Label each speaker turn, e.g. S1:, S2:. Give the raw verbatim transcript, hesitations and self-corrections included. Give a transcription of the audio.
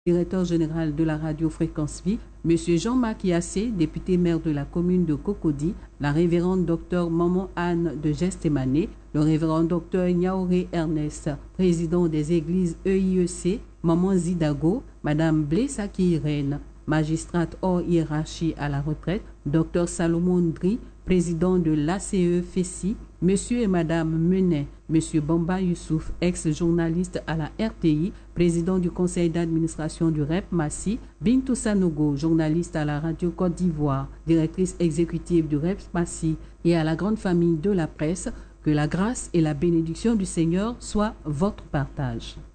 S1: directeur général de la radio Fréquence Vie, M. Jean-Marc Yassé, député maire de la commune de Cocody, la révérende docteur Maman Anne de Gestémané, le révérend docteur Niaoré Ernest, président des églises E I E C, Maman Zidago, Madame Blessaki Irène, magistrate hors hiérarchie à la retraite, docteur Salomon Ndri, président de l'A C E Fessi, Monsieur et Madame Menet, Monsieur Bamba Youssouf, ex-journaliste à la R T I, président du conseil d'administration du R E P Massi, Bintou Sanogo, journaliste à la radio Côte d'Ivoire, directrice exécutive du R E P Massi, et à la grande famille de la presse, que la grâce et la bénédiction du Seigneur soient votre partage.